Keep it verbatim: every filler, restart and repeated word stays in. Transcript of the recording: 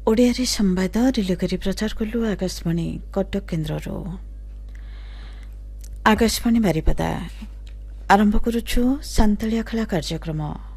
ଓଡ଼ିଆରେ ସମ୍ବାଦ ରିଲେ କରି ପ୍ରଚାର କଲୁ ଆକାଶବାଣୀ କଟକ କେନ୍ଦ୍ରରୁ। ଆକାଶବାଣୀ ବାରିପଦା ଆରମ୍ଭ କରୁଛୁ ସାନ୍ତାଳିଆ ଖେଳା କାର୍ଯ୍ୟକ୍ରମ।